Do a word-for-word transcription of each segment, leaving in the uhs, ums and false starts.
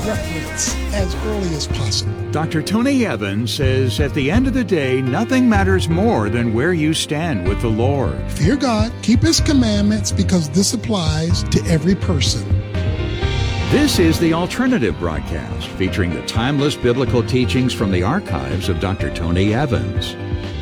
reference as early as possible. Doctor Tony Evans says at the end of the day, nothing matters more than where you stand with the Lord. Fear God, keep His commandments, because this applies to every person. This is The Alternative Broadcast, featuring the timeless biblical teachings from the archives of Doctor Tony Evans.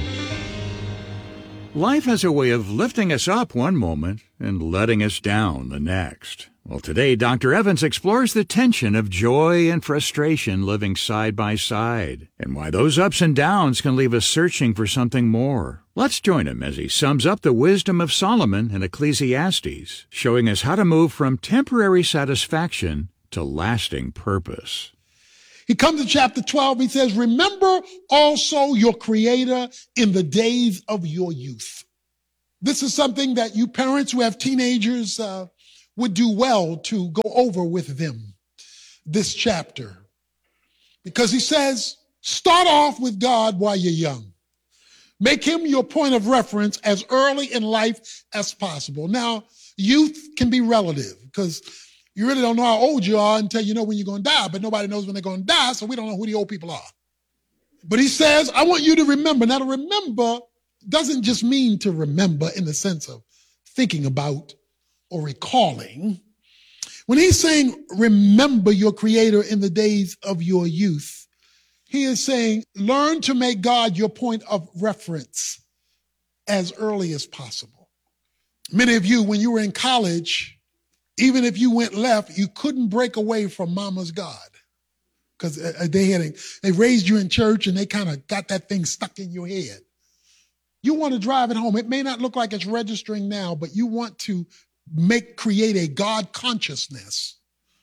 Life has a way of lifting us up one moment and letting us down the next. Well, today, Doctor Evans explores the tension of joy and frustration living side by side, and why those ups and downs can leave us searching for something more. Let's join him as he sums up the wisdom of Solomon in Ecclesiastes, showing us how to move from temporary satisfaction to lasting purpose. He comes to chapter twelve, he says, remember also your Creator in the days of your youth. This is something that you parents who have teenagers uh, would do well to go over with them, this chapter. Because he says, start off with God while you're young. Make Him your point of reference as early in life as possible. Now, youth can be relative, because you really don't know how old you are until you know when you're going to die, but nobody knows when they're going to die, so we don't know who the old people are. But he says, I want you to remember. Now, to remember doesn't just mean to remember in the sense of thinking about or recalling. When he's saying, remember your Creator in the days of your youth, he is saying, learn to make God your point of reference as early as possible. Many of you, when you were in college, even if you went left, you couldn't break away from Mama's God, because they had they raised you in church and they kind of got that thing stuck in your head. You want to drive it home. It may not look like it's registering now, but you want to make create a God consciousness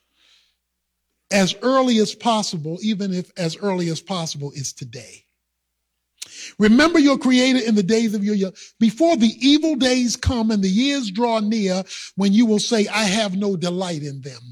as early as possible, even if as early as possible is today. Remember your Creator in the days of your youth, before the evil days come and the years draw near when you will say, I have no delight in them.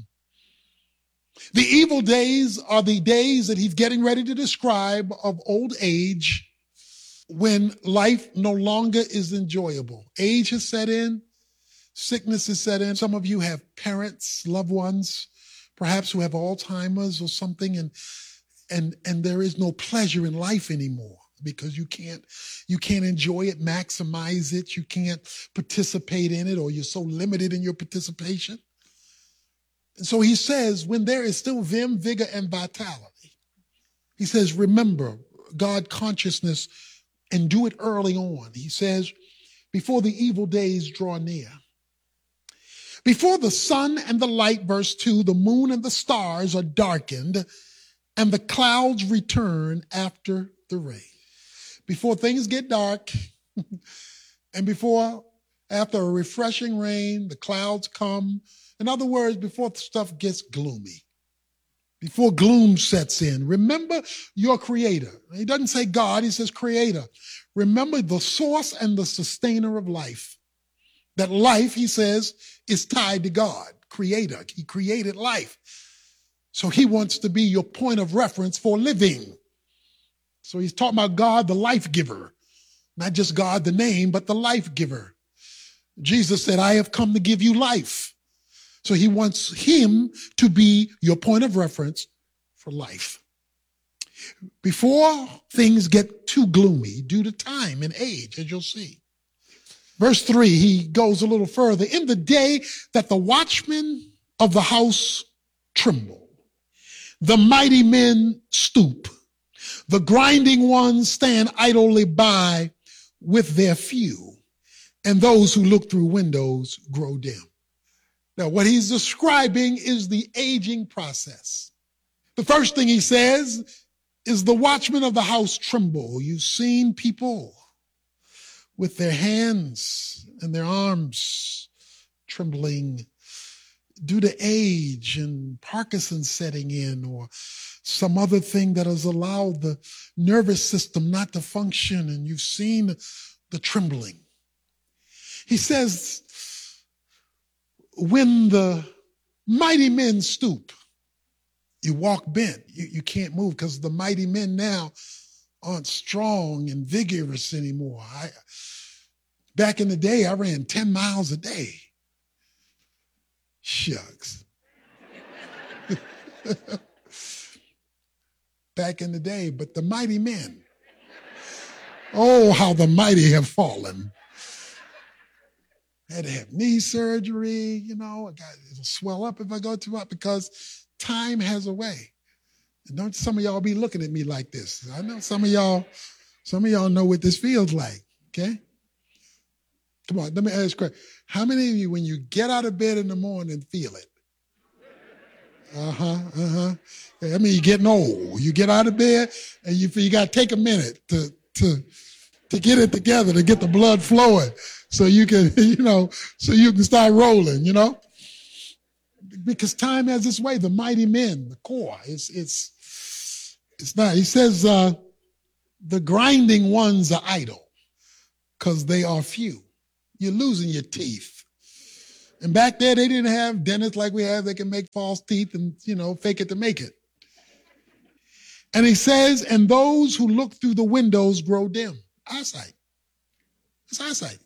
The evil days are the days that he's getting ready to describe of old age, when life no longer is enjoyable. Age has set in, sickness has set in. Some of you have parents, loved ones, perhaps who have Alzheimer's or something, and and and there is no pleasure in life anymore, because you can't you can't enjoy it, maximize it, you can't participate in it, or you're so limited in your participation. And so he says, when there is still vim, vigor, and vitality, he says, remember God consciousness and do it early on. He says, before the evil days draw near. Before the sun and the light, verse two, the moon and the stars are darkened, and the clouds return after the rain. Before things get dark, and before, after a refreshing rain, the clouds come. In other words, before stuff gets gloomy, before gloom sets in, remember your Creator. He doesn't say God, he says Creator. Remember the source and the sustainer of life. That life, he says, is tied to God, Creator. He created life. So he wants to be your point of reference for living. So he's talking about God, the life giver. Not just God, the name, but the life giver. Jesus said, I have come to give you life. So he wants him to be your point of reference for life. Before things get too gloomy due to time and age, as you'll see. Verse three, he goes a little further. In the day that the watchmen of the house tremble, the mighty men stoop, the grinding ones stand idly by with their few, and those who look through windows grow dim. Now, what he's describing is the aging process. The first thing he says is the watchmen of the house tremble. You've seen people with their hands and their arms trembling due to age and Parkinson's setting in, or some other thing that has allowed the nervous system not to function, and you've seen the trembling. He says, when the mighty men stoop, you walk bent. You, you can't move, because the mighty men now aren't strong and vigorous anymore. I, back in the day, I ran ten miles a day. Shucks. back in the day, but the mighty men. Oh, how the mighty have fallen. I had to have knee surgery, you know, I got, it'll swell up if I go too much because time has a way. And don't some of y'all be looking at me like this. I know some of y'all, some of y'all know what this feels like, okay? Come on, let me ask you, how many of you, when you get out of bed in the morning, feel it? Uh-huh, uh-huh. I mean, you're getting old. You get out of bed and you you got to take a minute to, to, to get it together, to get the blood flowing so you can, you know, so you can start rolling, you know? Because time has its way. The mighty men, the core, it's, it's, it's not. He says, uh, the grinding ones are idle because they are few. You're losing your teeth. And back there, they didn't have dentists like we have. They can make false teeth and, you know, fake it to make it. And he says, and those who look through the windows grow dim. Eyesight. It's eyesight.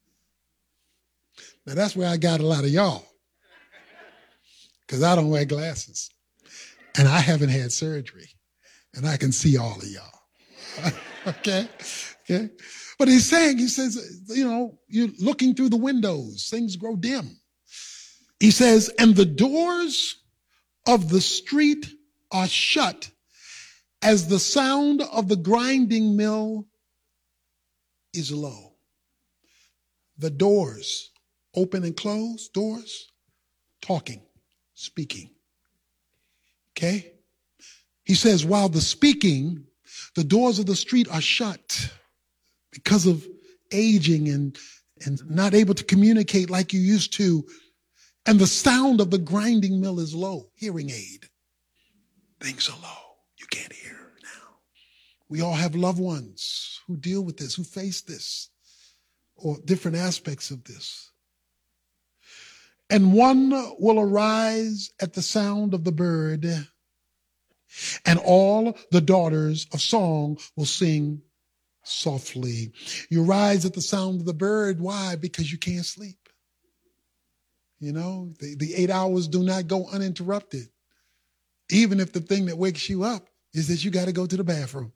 Now, that's where I got a lot of y'all. Because I don't wear glasses. And I haven't had surgery. And I can see all of y'all. Okay? Okay? But he's saying, he says, you know, you're looking through the windows, things grow dim. He says, and the doors of the street are shut as the sound of the grinding mill is low. The doors, open and close, doors, talking, speaking. Okay? He says, while the speaking, the doors of the street are shut because of aging and, and not able to communicate like you used to. And the sound of the grinding mill is low. Hearing aid. Things are low. You can't hear now. We all have loved ones who deal with this, who face this, or different aspects of this. And one will arise at the sound of the bird, and all the daughters of song will sing softly. You rise at the sound of the bird. Why? Because you can't sleep. You know, the, the eight hours do not go uninterrupted. Even if the thing that wakes you up is that you got to go to the bathroom.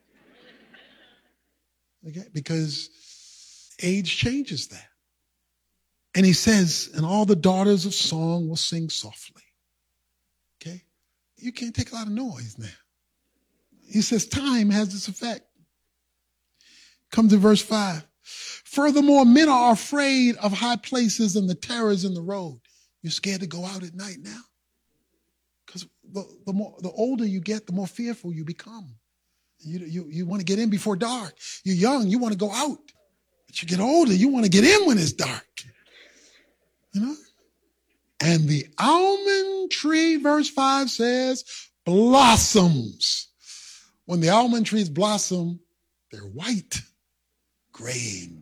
Okay? Because age changes that. And he says, and all the daughters of song will sing softly. Okay? You can't take a lot of noise now. He says time has this effect. Come to verse five. Furthermore, men are afraid of high places and the terrors in the road. You're scared to go out at night now? Because the, the more the older you get, the more fearful you become. You, you, you want to get in before dark. You're young, you want to go out. But you get older, you want to get in when it's dark. You know? And the almond tree, verse five says, blossoms. When the almond trees blossom, they're white, graying.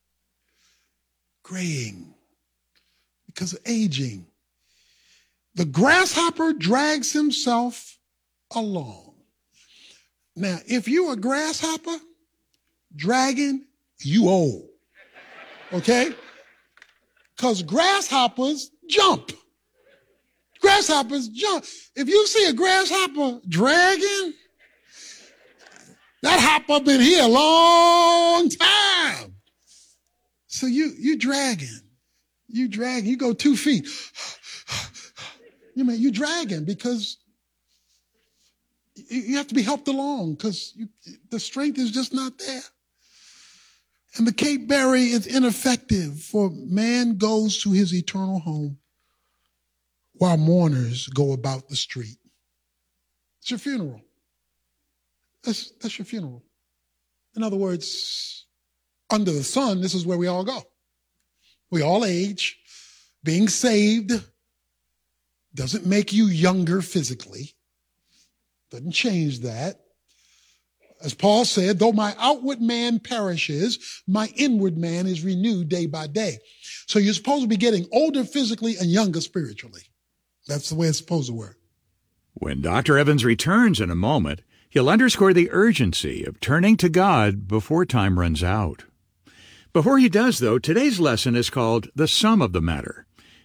Graying because of aging. The grasshopper drags himself along. Now, if you're a grasshopper dragging, you old. Okay? Because grasshoppers jump. Grasshoppers jump. If you see a grasshopper dragging, that hopper been here a long time. So you you dragging, you dragging, you go two feet. You mean you dragging because you, you have to be helped along because the strength is just not there. And the Cape Berry is ineffective, for man goes to his eternal home while mourners go about the street. It's your funeral. That's, that's your funeral. In other words, under the sun, this is where we all go. We all age. Being saved doesn't make you younger physically. Doesn't change that. As Paul said, though my outward man perishes, my inward man is renewed day by day. So you're supposed to be getting older physically and younger spiritually. That's the way it's supposed to work. When Doctor Evans returns in a moment, he'll underscore the urgency of turning to God before time runs out. Before he does, though, today's lesson is called The Sum of the Matter.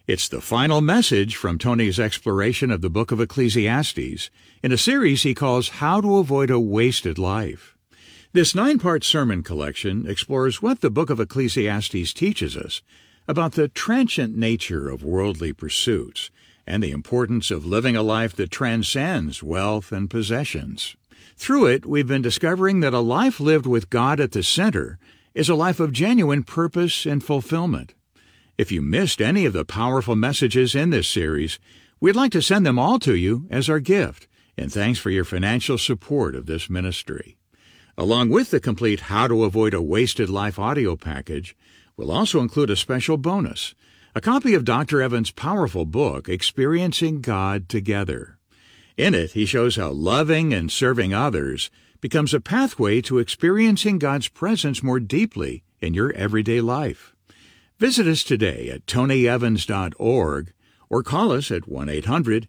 It's the final message from Tony's exploration of the book of Ecclesiastes in a series he calls How to Avoid a Wasted Life. This nine-part sermon collection explores what the book of Ecclesiastes teaches us about the transient nature of worldly pursuits and the importance of living a life that transcends wealth and possessions. Through it, we've been discovering that a life lived with God at the center is a life of genuine purpose and fulfillment. If you missed any of the powerful messages in this series, we'd like to send them all to you as our gift, and thanks for your financial support of this ministry. Along with the complete How to Avoid a Wasted Life audio package, we'll also include a special bonus, a copy of Doctor Evans' powerful book, Experiencing God Together. In it, he shows how loving and serving others becomes a pathway to experiencing God's presence more deeply in your everyday life. Visit us today at tony evans dot org or call us at one eight hundred